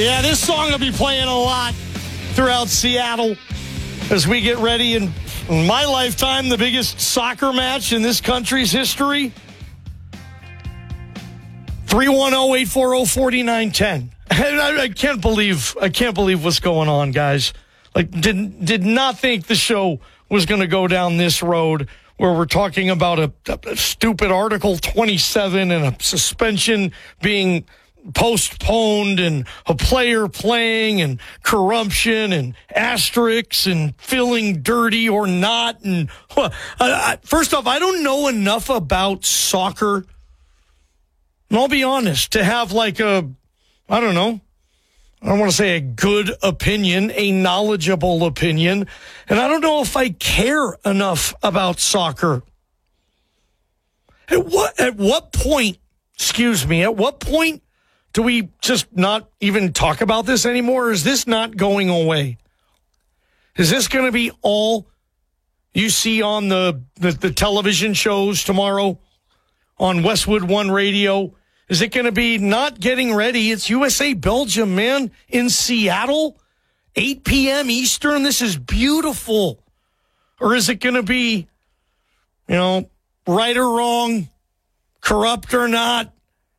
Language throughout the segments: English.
Yeah, this song will be playing a lot throughout Seattle as we get ready. In my lifetime, the biggest soccer match in this country's history. 310-840-4910. I can't believe what's going on, guys. Like, did not think the show was going to go down this road where we're talking about a stupid Article 27 and a suspension being postponed and a player playing and corruption and asterisks and feeling dirty or not. And first off, I don't know enough about soccer, and I'll be honest, to have like I don't want to say a good opinion, a knowledgeable opinion, and I don't know if I care enough about soccer. At what point do we just not even talk about this anymore? Or is this not going away? Is this going to be all you see on the television shows tomorrow on Westwood One Radio? Is it going to be not getting ready? It's USA Belgium, man, in Seattle, 8 p.m. Eastern. This is beautiful. Or is it going to be, right or wrong, corrupt or not?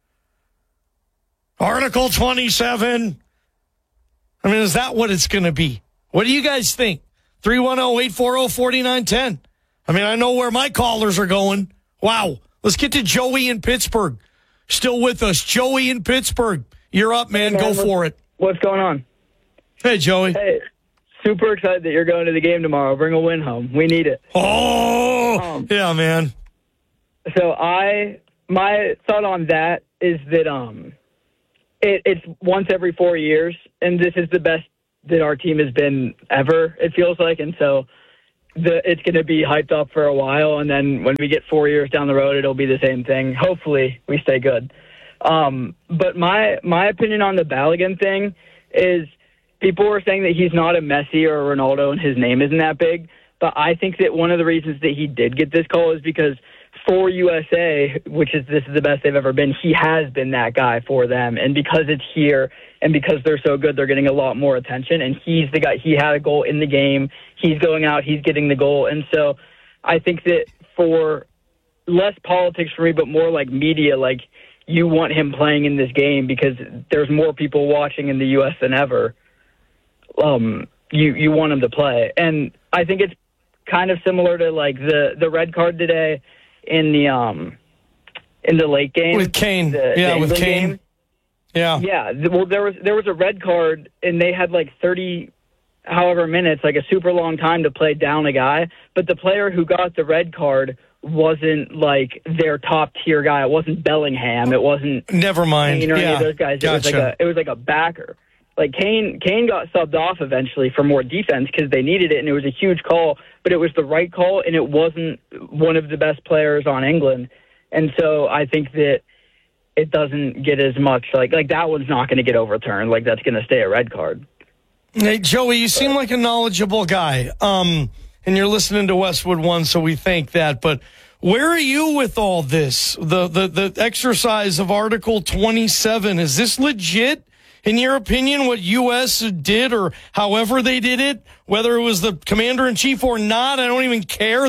Article 27. I mean, is that what it's going to be? What do you guys think? 310-840-4910. I mean, I know where my callers are going. Wow. Let's get to Joey in Pittsburgh. Still with us. Joey in Pittsburgh. You're up, man. Go for it. What's going on? Hey, Joey. Hey, super excited that you're going to the game tomorrow. Bring a win home. We need it. Oh, yeah, man. So my thought on that is that it's once every 4 years, and this is the best that our team has been ever, it feels like. And so it's going to be hyped up for a while, and then when we get 4 years down the road, it'll be the same thing. Hopefully we stay good. But my opinion on the Balogun thing is people were saying that he's not a Messi or a Ronaldo and his name isn't that big. But I think that one of the reasons that he did get this call is because for USA, this is the best they've ever been, he has been that guy for them. And because it's here and because they're so good, they're getting a lot more attention. And he's the guy. He had a goal in the game. He's going out. He's getting the goal. And so I think that for less politics for me, but more like media, like you want him playing in this game because there's more people watching in the U.S. than ever. You want him to play. And I think it's kind of similar to like the red card today in the late game with Kane. With Kane. Game. Yeah. Well, there was a red card, and they had like 30 however minutes, like a super long time to play down a guy. But the player who got the red card wasn't like their top tier guy. It wasn't Bellingham. It wasn't. Never mind. Kane or any of those guys. Gotcha. It was like a backer. Like Kane got subbed off eventually for more defense because they needed it, and it was a huge call, but it was the right call, and it wasn't one of the best players on England. And so I think that it doesn't get as much, like that one's not going to get overturned. Like that's going to stay a red card. Hey, Joey, you seem like a knowledgeable guy, and you're listening to Westwood One, so we thank that. But where are you with all this? The exercise of Article 27, is this legit? In your opinion, what U.S. did or however they did it, whether it was the commander-in-chief or not, I don't even care.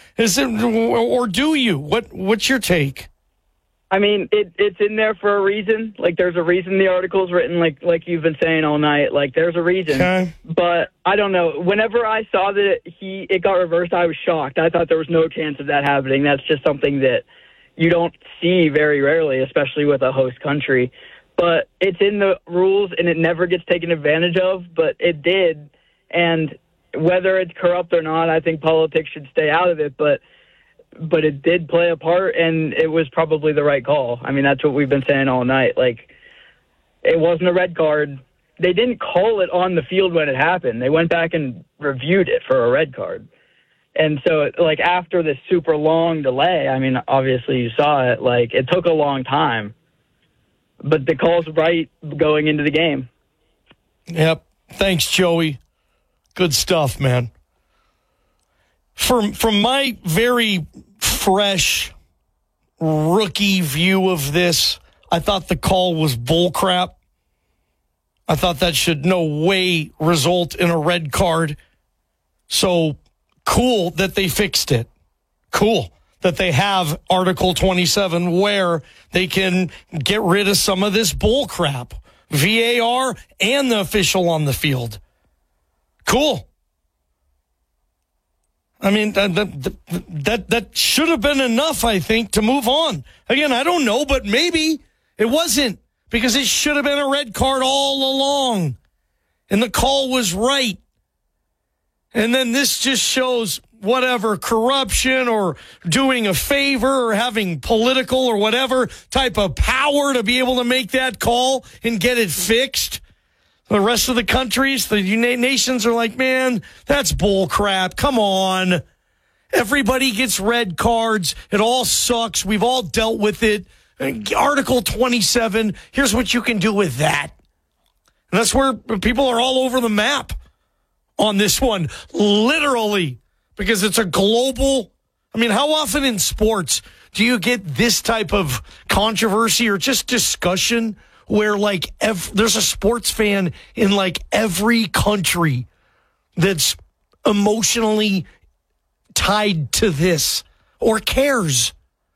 Or do you? What's your take? I mean, it's in there for a reason. Like, there's a reason the article's written like you've been saying all night. Like, there's a reason. Okay. But I don't know. Whenever I saw that it got reversed, I was shocked. I thought there was no chance of that happening. That's just something that you don't see very rarely, especially with a host country. But it's in the rules, and it never gets taken advantage of, but it did. And whether it's corrupt or not, I think politics should stay out of it, but it did play a part, and it was probably the right call. I mean, that's what we've been saying all night. Like, it wasn't a red card. They didn't call it on the field when it happened. They went back and reviewed it for a red card. And so, like, after this super long delay, I mean, obviously you saw it, like, it took a long time. But the call's right going into the game. Yep. Thanks, Joey. Good stuff, man. From my very fresh rookie view of this, I thought the call was bullcrap. I thought that should no way result in a red card. So cool that they fixed it. Cool that they have Article 27 where they can get rid of some of this bull crap. VAR and the official on the field. Cool. I mean, that should have been enough, I think, to move on. Again, I don't know, but maybe it wasn't, because it should have been a red card all along. And the call was right. And then this just shows whatever corruption or doing a favor or having political or whatever type of power to be able to make that call and get it fixed. The rest of the countries, the nations are like, man, that's bull crap. Come on. Everybody gets red cards. It all sucks. We've all dealt with it. Article 27, here's what you can do with that. And that's where people are all over the map on this one, literally, because it's a global. I mean, how often in sports do you get this type of controversy or just discussion where, like, there's a sports fan in, like, every country that's emotionally tied to this or cares?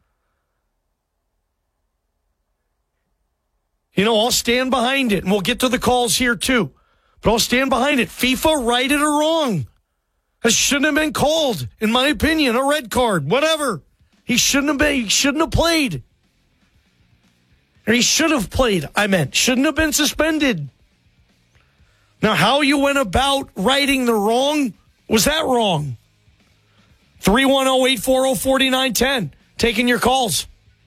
You know, I'll stand behind it, and we'll get to the calls here too. But I'll stand behind it. FIFA, right it or wrong. That shouldn't have been called, in my opinion, a red card, whatever. He shouldn't have played. Or he should have played, shouldn't have been suspended. Now, how you went about righting the wrong, was that wrong? 310-840-4910. Taking your calls.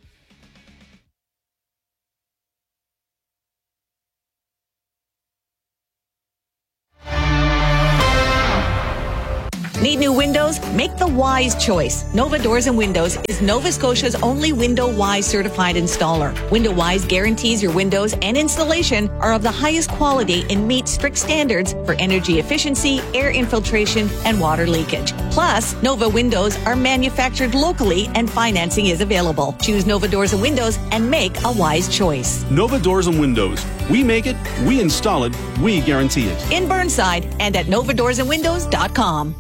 Need new windows? Make the wise choice. Nova Doors and Windows is Nova Scotia's only Window Wise certified installer. Window Wise guarantees your windows and installation are of the highest quality and meet strict standards for energy efficiency, air infiltration, and water leakage. Plus, Nova windows are manufactured locally and financing is available. Choose Nova Doors and Windows and make a wise choice. Nova Doors and Windows. We make it, we install it, we guarantee it. In Burnside and at novadoorsandwindows.com.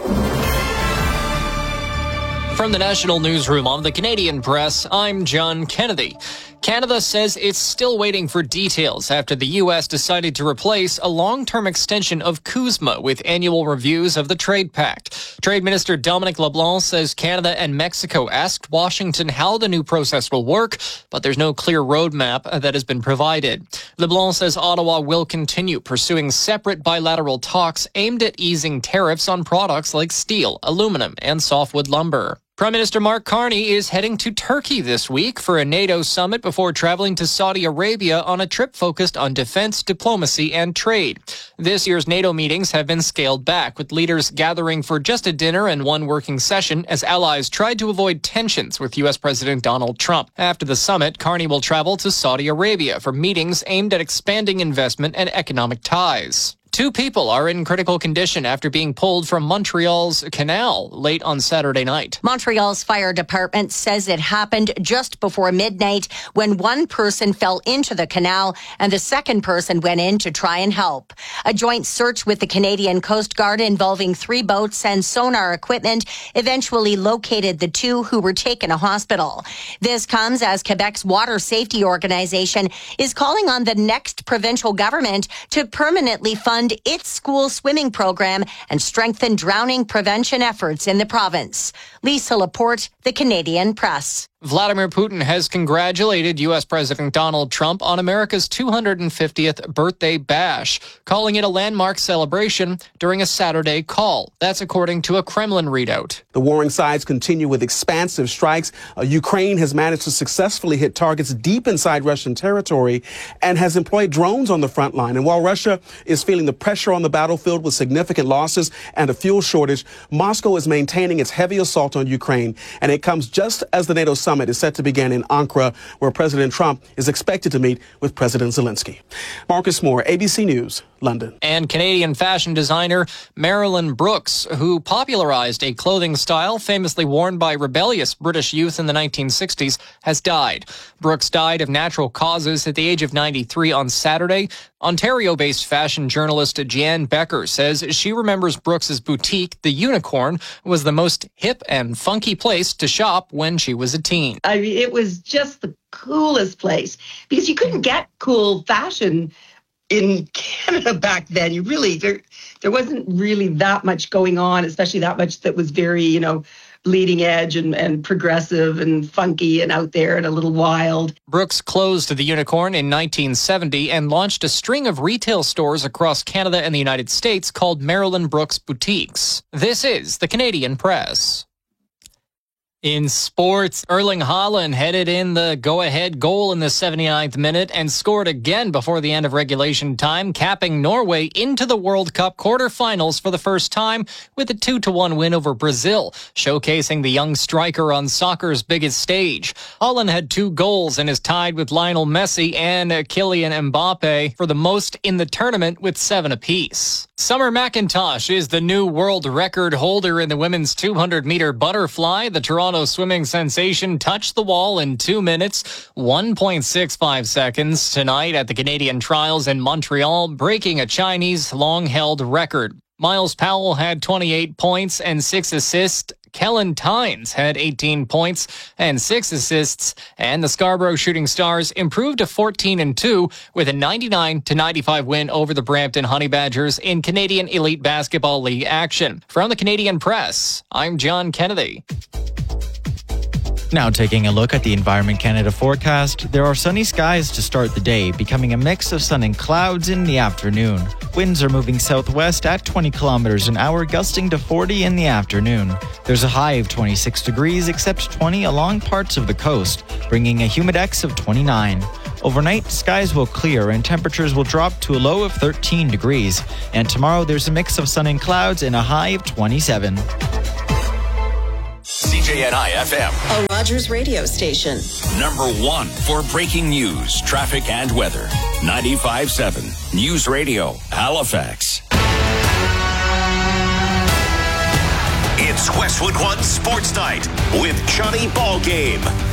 From the National Newsroom on the Canadian Press, I'm John Kennedy. Canada says it's still waiting for details after the U.S. decided to replace a long-term extension of CUSMA with annual reviews of the trade pact. Trade Minister Dominic LeBlanc says Canada and Mexico asked Washington how the new process will work, but there's no clear roadmap that has been provided. LeBlanc says Ottawa will continue pursuing separate bilateral talks aimed at easing tariffs on products like steel, aluminum, and softwood lumber. Prime Minister Mark Carney is heading to Turkey this week for a NATO summit before traveling to Saudi Arabia on a trip focused on defense, diplomacy, and trade. This year's NATO meetings have been scaled back, with leaders gathering for just a dinner and one working session as allies tried to avoid tensions with U.S. President Donald Trump. After the summit, Carney will travel to Saudi Arabia for meetings aimed at expanding investment and economic ties. 2 people are in critical condition after being pulled from Montreal's canal late on Saturday night. Montreal's fire department says it happened just before midnight when one person fell into the canal and the second person went in to try and help. A joint search with the Canadian Coast Guard involving 3 boats and sonar equipment eventually located the 2 who were taken to hospital. This comes as Quebec's water safety organization is calling on the next provincial government to permanently fund its school swimming program and strengthen drowning prevention efforts in the province. Lisa Laporte, the Canadian Press. Vladimir Putin has congratulated U.S. President Donald Trump on America's 250th birthday bash, calling it a landmark celebration during a Saturday call. That's according to a Kremlin readout. The warring sides continue with expansive strikes. Ukraine has managed to successfully hit targets deep inside Russian territory and has employed drones on the front line. And while Russia is feeling the pressure on the battlefield with significant losses and a fuel shortage, Moscow is maintaining its heavy assault assault on Ukraine, and it comes just as the NATO summit is set to begin in Ankara, where President Trump is expected to meet with President Zelensky. Marcus Moore, ABC News, London. And Canadian fashion designer Marilyn Brooks, who popularized a clothing style famously worn by rebellious British youth in the 1960s, has died. Brooks died of natural causes at the age of 93 on Saturday. Ontario-based fashion journalist Jan Becker says she remembers Brooks's boutique, The Unicorn, was the most hip and funky place to shop when she was a teen. I mean, it was just the coolest place because you couldn't get cool fashion in Canada back then. You really, there wasn't really that much going on, especially that much that was very, leading edge and progressive and funky and out there and a little wild. Brooks closed The Unicorn in 1970 and launched a string of retail stores across Canada and the United States called Marilyn Brooks Boutiques. This is the Canadian Press. In sports, Erling Haaland headed in the go-ahead goal in the 79th minute and scored again before the end of regulation time, capping Norway into the World Cup quarterfinals for the first time with a 2-1 win over Brazil, showcasing the young striker on soccer's biggest stage. Haaland had 2 goals and is tied with Lionel Messi and Kylian Mbappe for the most in the tournament with 7 apiece. Summer McIntosh is the new world record holder in the women's 200-meter butterfly. The Toronto swimming sensation touched the wall in 2 minutes, 1.65 seconds tonight at the Canadian Trials in Montreal, breaking a Chinese long-held record. Miles Powell had 28 points and 6 assists. Kellen Tynes had 18 points and 6 assists, and the Scarborough Shooting Stars improved to 14-2 with a 99-95 win over the Brampton Honey Badgers in Canadian Elite Basketball League action. From the Canadian Press, I'm John Kennedy. Now taking a look at the Environment Canada forecast, there are sunny skies to start the day, becoming a mix of sun and clouds in the afternoon. Winds are moving southwest at 20 kilometers an hour, gusting to 40 in the afternoon. There's a high of 26 degrees, except 20 along parts of the coast, bringing a humidex of 29. Overnight, skies will clear and temperatures will drop to a low of 13 degrees. And tomorrow, there's a mix of sun and clouds and a high of 27. CJNI FM, a Rogers radio station. Number 1 for breaking news, traffic, and weather. 95.7 News Radio, Halifax. It's Westwood One Sports Night with Johnny Ballgame.